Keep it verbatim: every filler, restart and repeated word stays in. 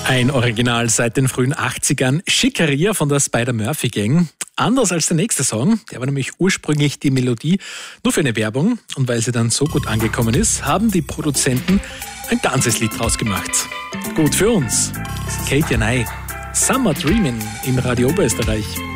Ein Original seit den frühen achtzigern, Schickeria von der Spider-Murphy Gang. Anders als der nächste Song, der war nämlich ursprünglich die Melodie nur für eine Werbung. Und weil sie dann so gut angekommen ist, haben die Produzenten ein ganzes Lied draus gemacht. Gut für uns. Katie and I, Summer Dreamin' im Radio Oberösterreich.